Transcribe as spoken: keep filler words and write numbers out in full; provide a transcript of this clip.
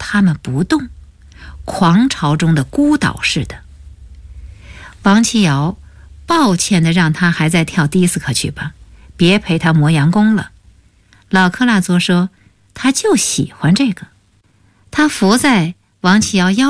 他们不动，狂潮中的孤岛似的。王琦尧抱歉地让他还在跳迪斯科去吧，别陪他磨洋工了。老克拉佐说他就喜欢这个。他伏在王琦尧腰